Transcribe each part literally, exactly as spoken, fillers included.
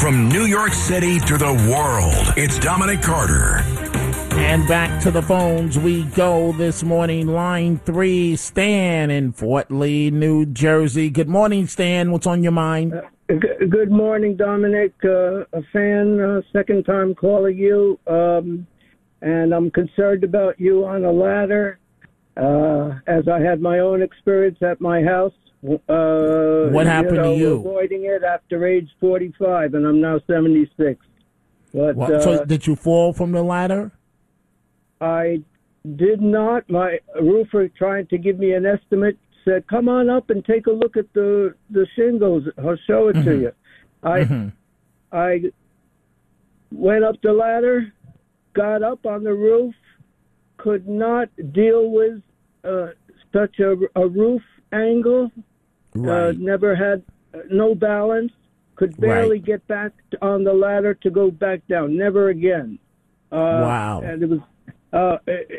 From New York City to the world, it's Dominic Carter. And back to the phones we go this morning. Line three, Stan in Fort Lee, New Jersey. Good morning, Stan. What's on your mind? Uh, g- good morning, Dominic. Uh, a fan, uh, second time calling you. Um, and I'm concerned about you on a ladder, uh, as I had my own experience at my house. Uh, what happened you know, to you? Avoiding it after age forty-five, and I'm now seventy-six. But, well, uh, so did you fall from the ladder? I did not. My roofer trying to give me an estimate said, come on up and take a look at the, the shingles. I'll show it mm-hmm. to you. I mm-hmm. I went up the ladder, got up on the roof, could not deal with uh, such a, a roof angle, right. uh, never had uh, no balance, could barely right. get back on the ladder to go back down, never again. Uh, wow. And it was, uh,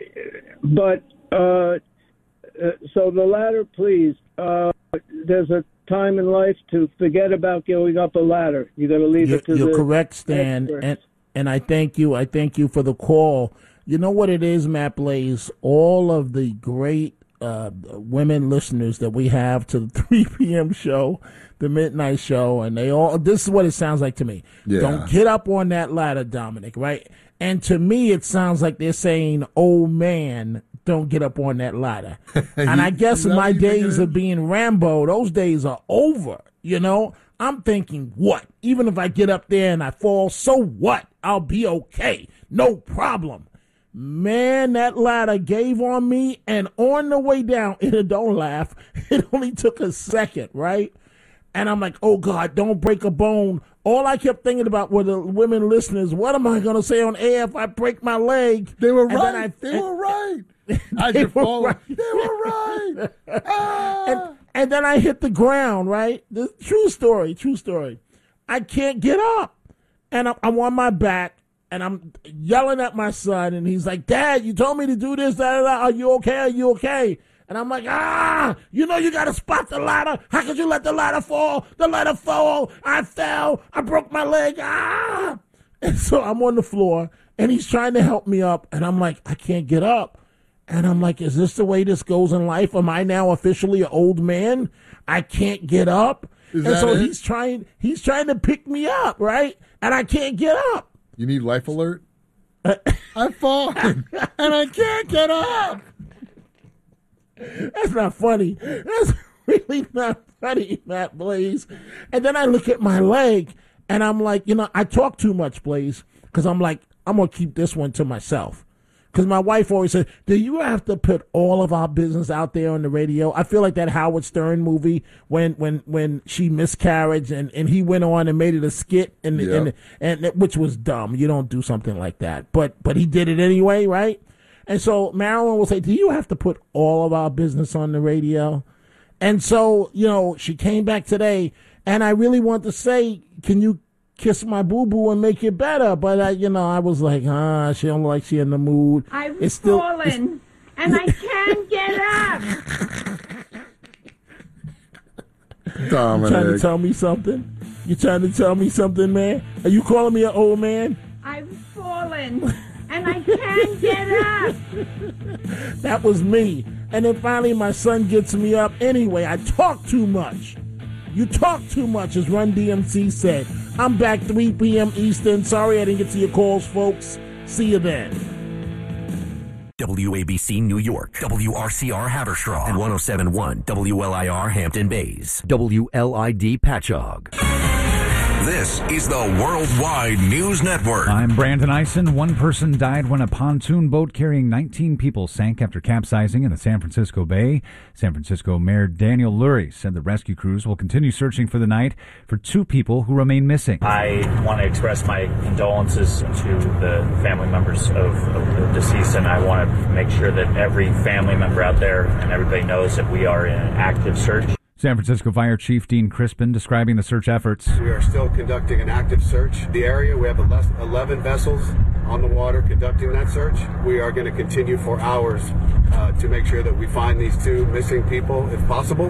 but, uh, uh, so the ladder, please, uh, there's a time in life to forget about going up a ladder. You got to leave you're, it to you're the correct, Stan, experts. and and I thank you. I thank you for the call. You know what it is, Matt Blaze? All of the great uh, women listeners that we have to the three p.m. show, the midnight show, and they all. This is what it sounds like to me. Yeah. Don't get up on that ladder, Dominic. Right? And to me, it sounds like they're saying, "Oh man, don't get up on that ladder." And I guess my days of being Rambo, those days are over. You know, I'm thinking, what? Even if I get up there and I fall, so what? I'll be okay. No problem. Man, that ladder gave on me, and on the way down, it don't laugh. It only took a second, right? And I'm like, oh, God, don't break a bone. All I kept thinking about were the women listeners. What am I going to say on air if I break my leg? They were and right. I, they and, were right. I they, just were fall. right. They were right. Ah. and, and then I hit the ground, right? The true story, true story. I can't get up. And I'm, I'm on my back, and I'm yelling at my son, and he's like, Dad, you told me to do this. Da, da, da. Are you okay? Are you okay? And I'm like, ah, you know you got to spot the ladder. How could you let the ladder fall? The ladder fall. I fell. I broke my leg. Ah. And so I'm on the floor, and he's trying to help me up, and I'm like, I can't get up. And I'm like, is this the way this goes in life? Am I now officially an old man? I can't get up. Is and that so it? he's trying he's trying to pick me up, right? And I can't get up. You need life alert? I've fallen, and I can't get up. That's not funny. That's really not funny, Matt Blaze. And then I look at my leg, and I'm like, you know, I talk too much, Blaze, because I'm like, I'm going to keep this one to myself. Because my wife always said, do you have to put all of our business out there on the radio? I feel like that Howard Stern movie when when, when she miscarried and, and he went on and made it a skit, and, yeah. and, and, and which was dumb. You don't do something like that. But but he did it anyway, right? And so Marilyn will say, do you have to put all of our business on the radio? And so, you know, she came back today, and I really want to say, can you kiss my boo-boo and make it better? But, I, you know, I was like, ah, she don't like she in the mood. I've it's still, fallen, it's, and I can't get up. Dominic. You trying to tell me something? You trying to tell me something, man? Are you calling me an old man? I've fallen, and I can't get up. That was me. And then finally my son gets me up. Anyway, I talk too much. You talk too much, as Run D M C said. I'm back three p.m. Eastern. Sorry I didn't get to your calls, folks. See you then. W A B C New York, W R C R Haverstraw, and one oh seven point one W L I R Hampton Bays, W L I D Patchogue. This is the Worldwide News Network. I'm Brandon Eisen. One person died when a pontoon boat carrying nineteen people sank after capsizing in the San Francisco Bay. San Francisco Mayor Daniel Lurie said the rescue crews will continue searching for the night for two people who remain missing. I want to express my condolences to the family members of, of the deceased, and I want to make sure that every family member out there and everybody knows that we are in an active search. San Francisco Fire Chief Dean Crispin describing the search efforts. We are still conducting an active search. The area, we have eleven vessels on the water conducting that search. We are going to continue for hours uh, to make sure that we find these two missing people if possible.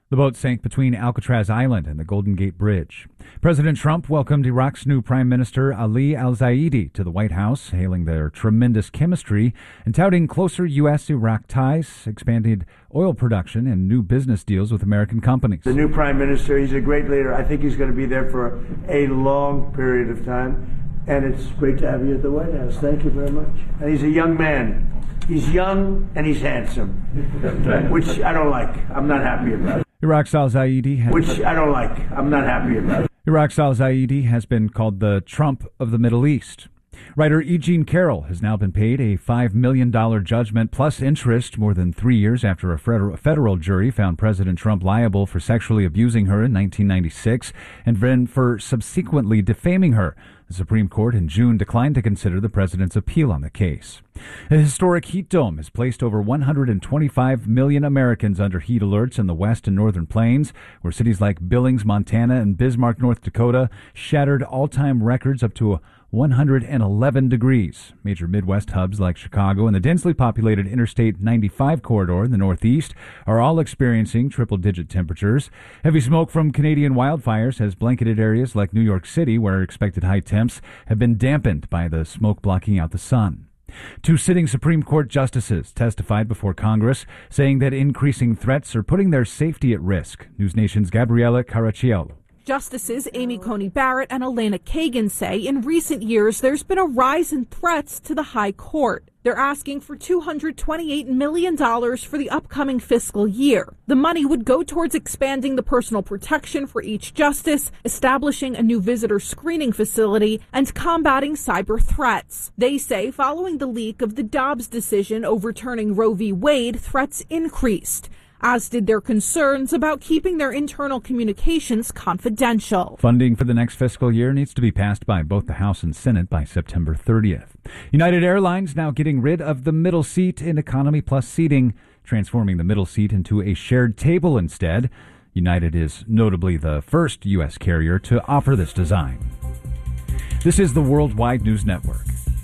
The boat sank between Alcatraz Island and the Golden Gate Bridge. President Trump welcomed Iraq's new Prime Minister Ali al-Zaidi to the White House, hailing their tremendous chemistry and touting closer U S Iraq ties, expanded oil production, and new business deals with American companies. The new Prime Minister, he's a great leader. I think he's going to be there for a long period of time, and it's great to have you at the White House. Thank you very much. And he's a young man. He's young and he's handsome, which I don't like. I'm not happy about it. Iraq's al-Zaidi has, Which I don't like. I'm not happy about it. Iraq's al-Zaidi has been called the Trump of the Middle East. Writer E. Jean Carroll has now been paid a five million dollars judgment plus interest more than three years after a federal jury found President Trump liable for sexually abusing her in nineteen ninety-six and then for subsequently defaming her. The Supreme Court in June declined to consider the president's appeal on the case. A historic heat dome has placed over one hundred twenty-five million Americans under heat alerts in the west and northern plains, where cities like Billings, Montana, and Bismarck, North Dakota, shattered all-time records up to one hundred eleven degrees. Major Midwest hubs like Chicago and the densely populated Interstate ninety-five corridor in the Northeast are all experiencing triple-digit temperatures. Heavy smoke from Canadian wildfires has blanketed areas like New York City, where expected high temps have been dampened by the smoke blocking out the sun. Two sitting Supreme Court justices testified before Congress, saying that increasing threats are putting their safety at risk. News Nation's Gabriela Caracciolo. Justices Amy Coney Barrett and Elena Kagan say in recent years there's been a rise in threats to the High Court. They're asking for two hundred twenty-eight million dollars for the upcoming fiscal year. The money would go towards expanding the personal protection for each justice, establishing a new visitor screening facility, and combating cyber threats. They say following the leak of the Dobbs decision overturning Roe v. Wade, threats increased, as did their concerns about keeping their internal communications confidential. Funding for the next fiscal year needs to be passed by both the House and Senate by September thirtieth. United Airlines now getting rid of the middle seat in Economy Plus seating, transforming the middle seat into a shared table instead. United is notably the first U S carrier to offer this design. This is the Worldwide News Network.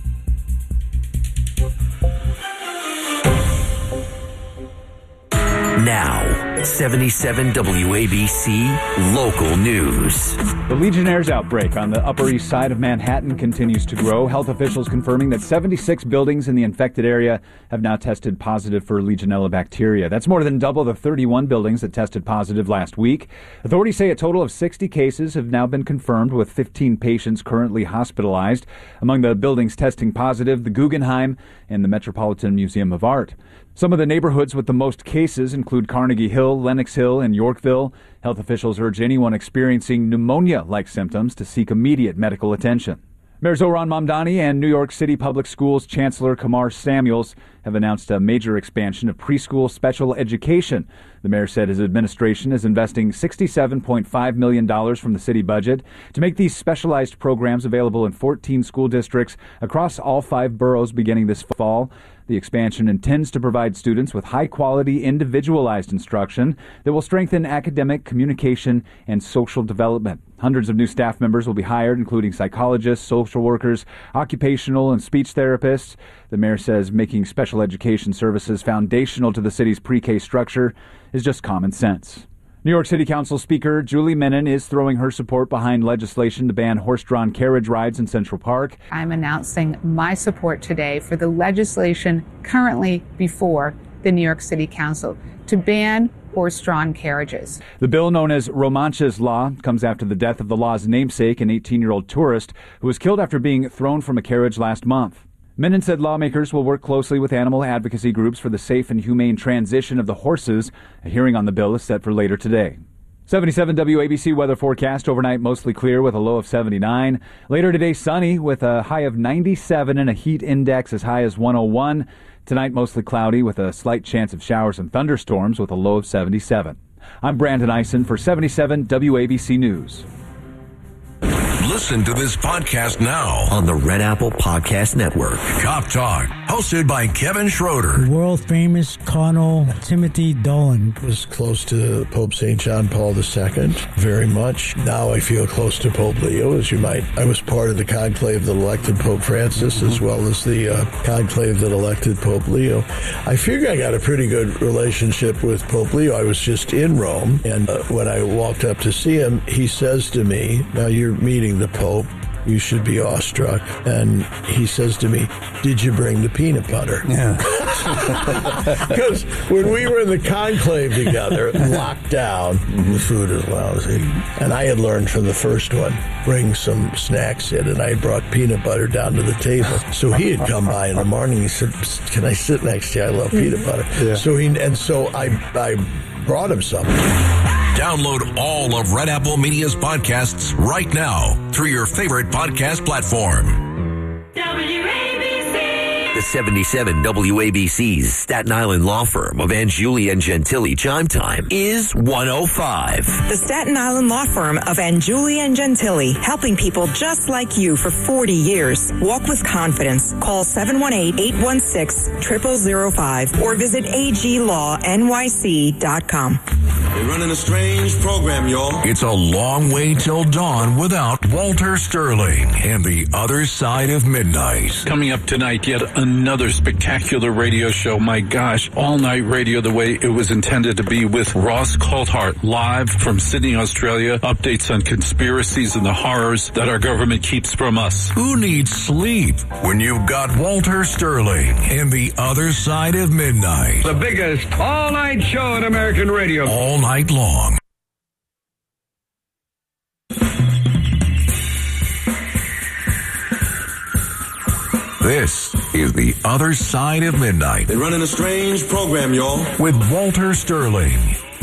Now, seventy-seven W A B C Local News. The Legionnaires' outbreak on the Upper East Side of Manhattan continues to grow. Health officials confirming that seventy-six buildings in the infected area have now tested positive for Legionella bacteria. That's more than double the thirty-one buildings that tested positive last week. Authorities say a total of sixty cases have now been confirmed, with fifteen patients currently hospitalized. Among the buildings testing positive, the Guggenheim and the Metropolitan Museum of Art. Some of the neighborhoods with the most cases include Carnegie Hill, Lenox Hill, and Yorkville. Health officials urge anyone experiencing pneumonia-like symptoms to seek immediate medical attention. Mayor Zohran Mamdani and New York City Public Schools Chancellor Kamar Samuels have announced a major expansion of preschool special education. The mayor said his administration is investing sixty-seven point five million dollars from the city budget to make these specialized programs available in fourteen school districts across all five boroughs beginning this fall. The expansion intends to provide students with high-quality, individualized instruction that will strengthen academic, communication, and social development. Hundreds of new staff members will be hired, including psychologists, social workers, occupational and speech therapists. The mayor says making special education services foundational to the city's pre-K structure is just common sense. New York City Council Speaker Julie Menin is throwing her support behind legislation to ban horse-drawn carriage rides in Central Park. I'm announcing my support today for the legislation currently before the New York City Council to ban horse-drawn carriages. The bill, known as Romanch's Law, comes after the death of the law's namesake, an eighteen-year-old tourist who was killed after being thrown from a carriage last month. Menin said lawmakers will work closely with animal advocacy groups for the safe and humane transition of the horses. A hearing on the bill is set for later today. seventy-seven W A B C weather forecast. Overnight mostly clear with a low of seventy-nine. Later today sunny with a high of ninety-seven and a heat index as high as one oh one. Tonight mostly cloudy with a slight chance of showers and thunderstorms with a low of seventy-seven. I'm Brandon Eisen for seventy-seven W A B C News. Listen to this podcast now on the Red Apple Podcast Network. Cop Talk, hosted by Kevin Schroeder. World-famous Cardinal Timothy Dolan was close to Pope Saint John Paul the Second, very much. Now I feel close to Pope Leo, as you might. I was part of the conclave that elected Pope Francis, as well as the uh, conclave that elected Pope Leo. I figure I got a pretty good relationship with Pope Leo. I was just in Rome, and uh, when I walked up to see him, he says to me, now you're meeting the Pope, you should be awestruck. And he says to me, did you bring the peanut butter? Yeah. Because when we were in the conclave together, locked down, the food is lousy. And I had learned from the first one, bring some snacks in, and I had brought peanut butter down to the table. So he had come by in the morning, he said, can I sit next to you? I love peanut butter. Yeah. So he, and so I, I brought him something. Download all of Red Apple Media's podcasts right now through your favorite podcast platform. W A B C. The seventy-seven W A B C's Staten Island law firm of Anjuli and Gentili Chime Time is one oh five. The Staten Island law firm of Anjuli and Gentili, helping people just like you for forty years. Walk with confidence. Call seven one eight, eight one six, zero zero zero five or visit A G law N Y C dot com. They're running a strange program, y'all. It's a long way till dawn without Walter Sterling and the Other Side of Midnight. Coming up tonight, yet another spectacular radio show. My gosh, all-night radio the way it was intended to be, with Ross Coulthart live from Sydney, Australia. Updates on conspiracies and the horrors that our government keeps from us. Who needs sleep when you've got Walter Sterling and the Other Side of Midnight? The biggest all-night show in American radio. All night long. This is The Other Side of Midnight. They're running a strange program, y'all. With Walter Sterling